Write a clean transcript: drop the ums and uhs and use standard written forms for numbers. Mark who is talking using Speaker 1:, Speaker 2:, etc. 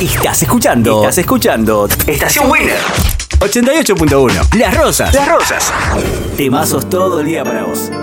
Speaker 1: Estás escuchando Estación Winner 88.1. Las Rosas. Temazos todo el día para vos.